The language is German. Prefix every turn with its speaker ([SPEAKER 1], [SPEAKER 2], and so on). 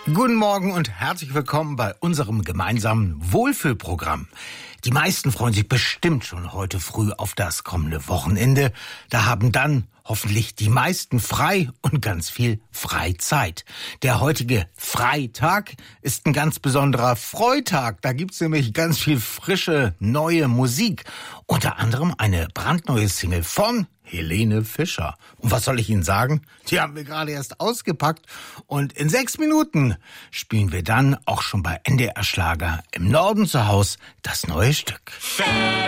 [SPEAKER 1] Guten Morgen und herzlich willkommen bei unserem gemeinsamen Wohlfühlprogramm. Die meisten freuen sich bestimmt schon heute früh auf das kommende Wochenende. Da haben dann hoffentlich die meisten frei und ganz viel Freizeit. Der heutige Freitag ist ein ganz besonderer Freitag. Da gibt's nämlich ganz viel frische, neue Musik. Unter anderem eine brandneue Single von Helene Fischer. Und was soll ich Ihnen sagen? Die haben wir gerade erst ausgepackt. Und in 6 Minuten spielen wir dann auch schon bei NDR Schlager im Norden zu Haus das neue Stück.